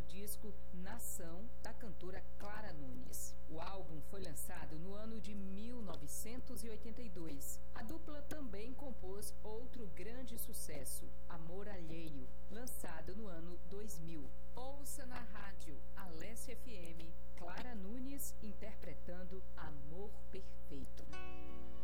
disco Nação, da cantora Clara Nunes. O álbum foi lançado no ano de 1982. A dupla também compôs outro grande sucesso, Amor Alheio, lançado no ano 2000.